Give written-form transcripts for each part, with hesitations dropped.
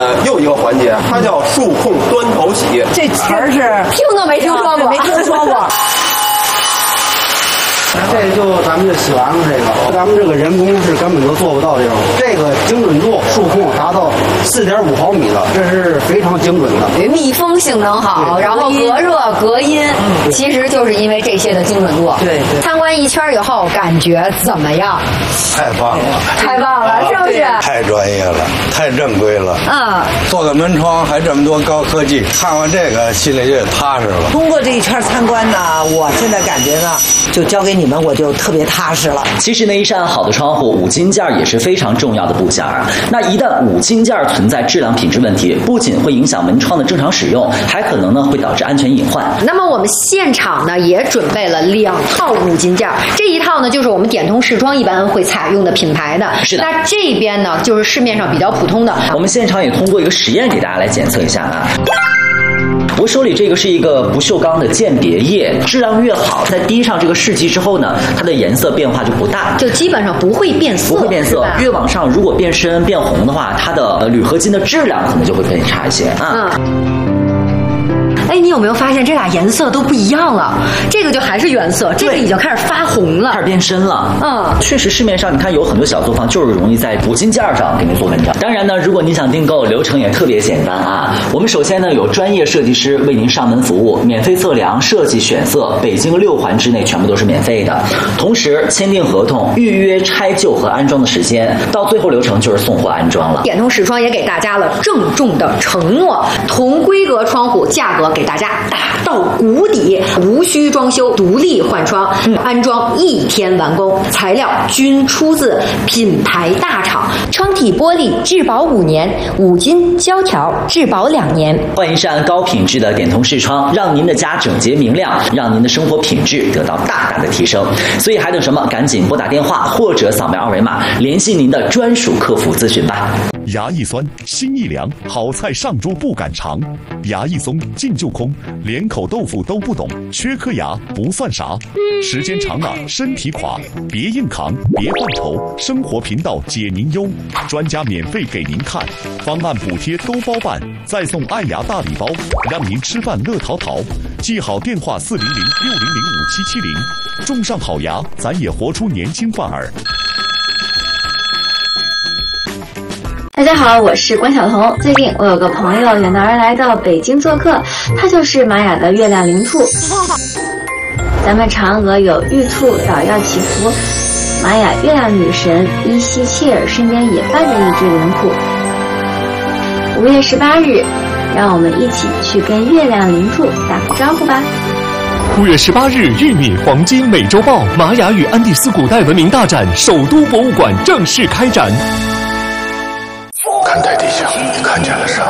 又一个环节，它叫数控端头洗。 这词儿是听都没听说过， 没听说过。 这就咱们这洗完了，咱们这个人工是根本都做不到这种。这个精准度数控达到4.5毫米了，这是非常精准的。 密封性能好，然后隔热隔音，其实就是因为这些的精准度。 对。 参观一圈以后，感觉怎么样？ 太棒了！ 太棒了，是不是？ 太专业了，太正规了。做个门窗还这么多高科技，看完这个心里就踏实了。 通过这一圈参观呢，我现在感觉呢，就交给你们，我就特别踏实了。 其实呢，一扇好的窗户五金件也是非常重要的部件啊。那一旦五金件存在质量品质问题，不仅会影响门窗的正常使用，还可能呢会导致安全隐患。 那么我们现场呢也准备了2套五金件，这一套呢就是我们点通视窗一般会采用的品牌的。 是的。 那这边呢就是市面上比较普通的。 我们现场也通过一个实验给大家来检测一下啊。我手里这个是一个不锈钢的鉴别液，质量越好，在滴上这个试剂之后呢，它的颜色变化就不大， 就基本上不会变色， 不会变色。越往上，如果变深变红的话，它的铝合金的质量可能就会更差一些啊。 哎，你有没有发现这俩颜色都不一样了？这个就还是原色，这个已经开始发红了， 开始变深了。确实市面上你看有很多小作坊就是容易在五金件上给你做文章。当然呢，如果你想订购，流程也特别简单啊。我们首先呢有专业设计师为您上门服务，免费测量、设计、选色，北京6环之内全部都是免费的。同时签订合同，预约拆旧和安装的时间，到最后流程就是送货安装了。 点通视窗也给大家了郑重的承诺，同规格窗户价格给大家打到谷底，无需装修，独立换窗，安装1天完工，材料均出自品牌大厂， 窗体玻璃质保5年，五金胶条质保2年。 换一扇高品质的点通视窗，让您的家整洁明亮，让您的生活品质得到大大的提升。所以还等什么？赶紧拨打电话或者扫描2维码，联系您的专属客服咨询吧。 牙一酸，心一凉，好菜上桌不敢尝；牙一松，劲就空，连口豆腐都不懂，缺颗牙不算啥。时间长了身体垮，别硬扛，别犯愁，生活频道解您忧，专家免费给您看，方案补贴都包办，再送爱牙大礼包，让您吃饭乐淘淘。记好电话400-600-5770，种上好牙，咱也活出年轻范儿。 大家好，我是关晓彤。最近我有个朋友远道而来到北京做客，他就是玛雅的月亮灵兔。咱们嫦娥有玉兔捣药祈福，玛雅月亮女神伊西切尔身边也伴着一只灵兔。5月18日，让我们一起去跟月亮灵兔打个招呼吧。 5月18日，玉米黄金美洲豹玛雅与安第斯古代文明大展首都博物馆正式开展。 看台底下，你看见了啥？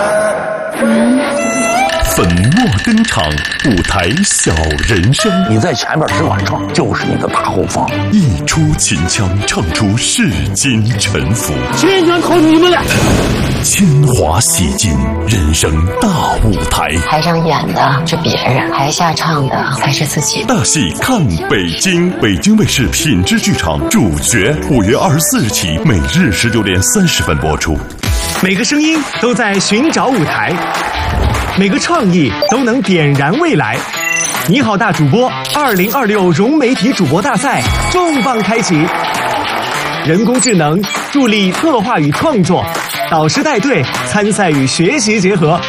粉墨登场，舞台小人生。 你在前面只管唱，就是你的大后方。 一出秦腔，唱出世间沉浮。 千拳靠你们俩。 铅华洗尽，人生大舞台。 台上演的是别人，台下唱的才是自己。 大戏看北京，北京卫视品质剧场主角，5月24日起，每日19点30分播出。 每个声音都在寻找舞台，每个创意都能点燃未来。你好大主播2026融媒体主播大赛重磅开启，人工智能助力策划与创作，导师带队，参赛与学习结合。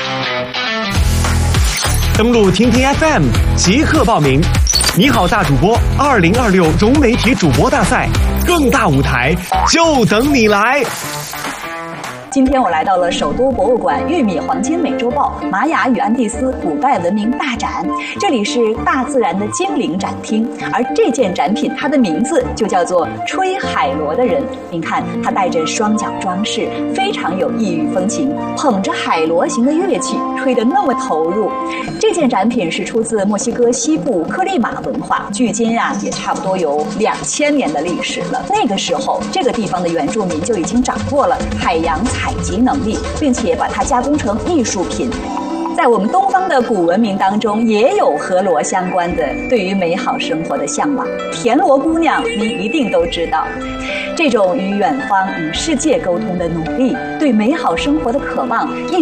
登录听听 FM 即刻报名。你好大主播2026融媒体主播大赛，更大舞台就等你来。 今天我来到了首都博物馆玉米黄金美洲豹玛雅与安第斯古代文明大展，这里是大自然的精灵展厅，而这件展品它的名字就叫做吹海螺的人。您看，它带着双脚装饰，非常有异域风情，捧着海螺形的乐器，吹得那么投入。这件展品是出自墨西哥西部克利马文化，距今也差不多有2000年的历史了。那个时候，这个地方的原住民就已经掌握了海洋采集能力，并且把它加工成艺术品。 在我们东方的古文明当中，也有和罗相关的对于美好生活的向往。田螺姑娘，您一定都知道，这种与远方、与世界沟通的努力，对美好生活的渴望，